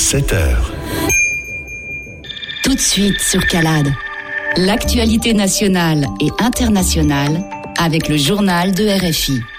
7h. Tout de suite sur Calade. L'actualité nationale et internationale avec le journal de RFI.